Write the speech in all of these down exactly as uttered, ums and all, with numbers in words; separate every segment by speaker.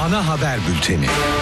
Speaker 1: Ana haber bülteni.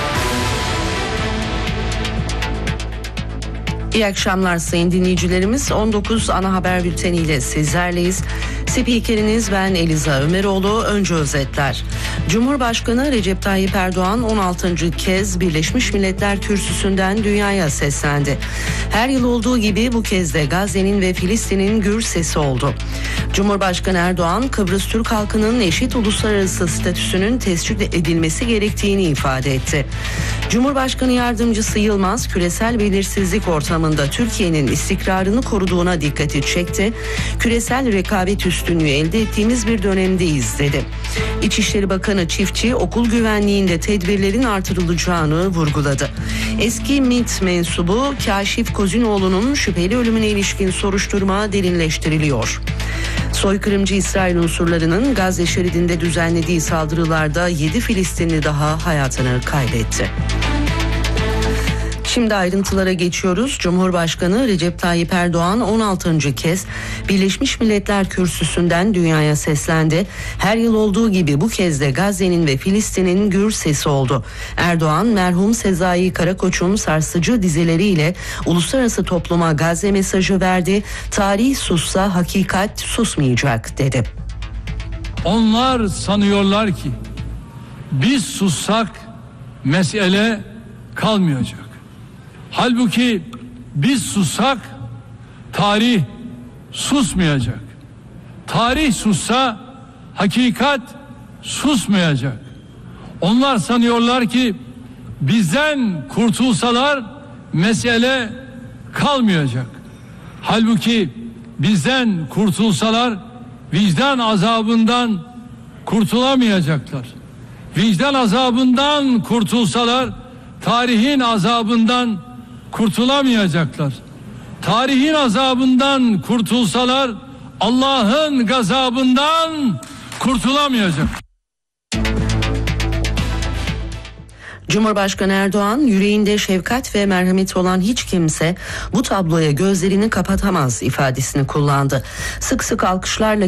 Speaker 2: İyi akşamlar sayın dinleyicilerimiz. on dokuz ana haber bülteniyle sizlerleyiz. Spikeriniz ben Eliza Ömeroğlu. Önce özetler. Cumhurbaşkanı Recep Tayyip Erdoğan on altıncı kez Birleşmiş Milletler Kürsüsü'nden dünyaya seslendi. Her yıl olduğu gibi bu kez de Gazze'nin ve Filistin'in gür sesi oldu. Cumhurbaşkanı Erdoğan, Kıbrıs Türk halkının eşit uluslararası statüsünün tescil edilmesi gerektiğini ifade etti. Cumhurbaşkanı Yardımcısı Yılmaz, küresel belirsizlik ortamında Türkiye'nin istikrarını koruduğuna dikkati çekti. Küresel rekabet üstünlüğü elde ettiğimiz bir dönemdeyiz dedi. İçişleri Bakanı Çiftçi, okul güvenliğinde tedbirlerin artırılacağını vurguladı. Eski MİT mensubu Kaşif Kozinoğlu'nun şüpheli ölümüne ilişkin soruşturma derinleştiriliyor. Soykırımcı İsrail unsurlarının Gazze şeridinde düzenlediği saldırılarda yedi Filistinli daha hayatını kaybetti. Şimdi ayrıntılara geçiyoruz. Cumhurbaşkanı Recep Tayyip Erdoğan on altıncı kez Birleşmiş Milletler Kürsüsü'nden dünyaya seslendi. Her yıl olduğu gibi bu kez de Gazze'nin ve Filistin'in gür sesi oldu. Erdoğan, merhum Sezai Karakoç'un sarsıcı dizeleriyle uluslararası topluma Gazze mesajı verdi. Tarih sussa hakikat susmayacak dedi.
Speaker 3: Onlar sanıyorlar ki biz sussak mesele kalmayacak. Halbuki biz sussak tarih susmayacak. Tarih sussa hakikat susmayacak. Onlar sanıyorlar ki bizden kurtulsalar mesele kalmayacak. Halbuki bizden kurtulsalar vicdan azabından kurtulamayacaklar. Vicdan azabından kurtulsalar tarihin azabından kurtulamayacaklar. Tarihin azabından kurtulsalar Allah'ın gazabından kurtulamayacak.
Speaker 2: Cumhurbaşkanı Erdoğan, yüreğinde şefkat ve merhamet olan hiç kimse bu tabloya gözlerini kapatamaz ifadesini kullandı. Sık sık alkışlarla